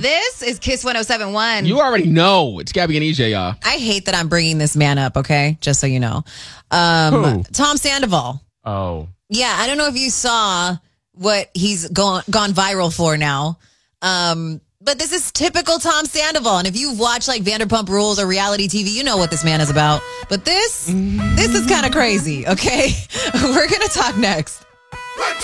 This is Kiss 107.1. You already know. It's Gabby and EJ, y'all. I hate that I'm bringing this man up, okay? Just so you know. Who? Tom Sandoval. Oh. Yeah, I don't know if you saw what he's gone viral for now. But this is typical Tom Sandoval. And if you've watched like Vanderpump Rules or reality TV, you know what this man is about. But this is kind of crazy, okay? We're going to talk next.